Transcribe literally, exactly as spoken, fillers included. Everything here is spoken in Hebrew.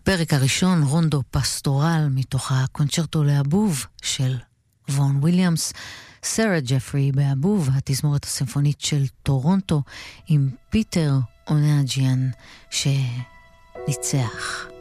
הפרק הראשון, רונדו פסטורל, מתוך הקונצ'רטו לאבוב של וון וויליאמס, סרה ג'פרי באבוב, התזמורת הסימפונית של טורונטו, עם פיטר אונאג'יאן שניצח.